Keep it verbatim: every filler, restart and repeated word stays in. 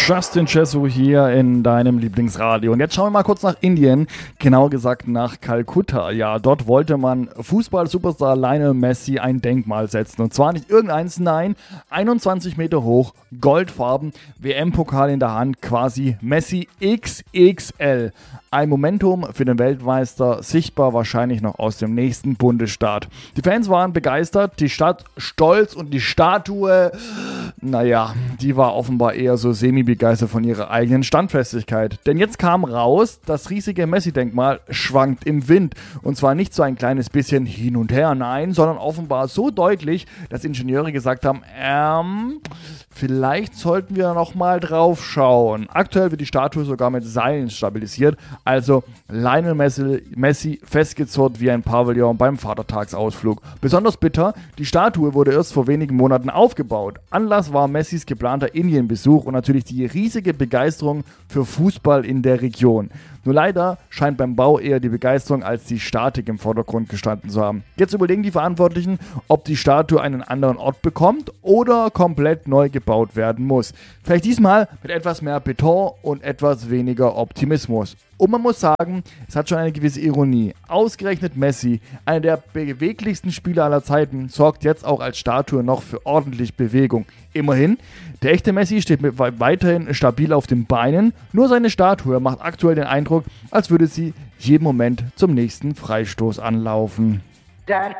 Justin Chesu hier in deinem Lieblingsradio. Und jetzt schauen wir mal kurz nach Indien, genauer gesagt nach Kalkutta. Ja, dort wollte man Fußball-Superstar Lionel Messi ein Denkmal setzen. Und zwar nicht irgendeins, nein, einundzwanzig Meter hoch, goldfarben, W M-Pokal in der Hand, quasi Messi X X L. Ein Momentum für den Weltmeister, sichtbar wahrscheinlich noch aus dem nächsten Bundesstaat. Die Fans waren begeistert, die Stadt stolz und die Statue, naja, die war offenbar eher so semi-begeistert von ihrer eigenen Standfestigkeit. Denn jetzt kam raus, das riesige Messi-Denkmal schwankt im Wind. Und zwar nicht so ein kleines bisschen hin und her, nein, sondern offenbar so deutlich, dass Ingenieure gesagt haben, ähm, vielleicht sollten wir noch mal drauf schauen. Aktuell wird die Statue sogar mit Seilen stabilisiert. Also Lionel Messi, Messi festgezurrt wie ein Pavillon beim Vatertagsausflug. Besonders bitter, die Statue wurde erst vor wenigen Monaten aufgebaut. Anlass war Messis geplanter Indienbesuch und natürlich die riesige Begeisterung für Fußball in der Region. Nur leider scheint beim Bau eher die Begeisterung als die Statik im Vordergrund gestanden zu haben. Jetzt überlegen die Verantwortlichen, ob die Statue einen anderen Ort bekommt oder komplett neu gebaut werden muss. Vielleicht diesmal mit etwas mehr Beton und etwas weniger Optimismus. Und man muss sagen, es hat schon eine gewisse Ironie. Ausgerechnet Messi, einer der beweglichsten Spieler aller Zeiten, sorgt jetzt auch als Statue noch für ordentlich Bewegung. Immerhin, der echte Messi steht mit weiterhin stabil auf den Beinen, nur seine Statue macht aktuell den Eindruck, als würde sie jeden Moment zum nächsten Freistoß anlaufen.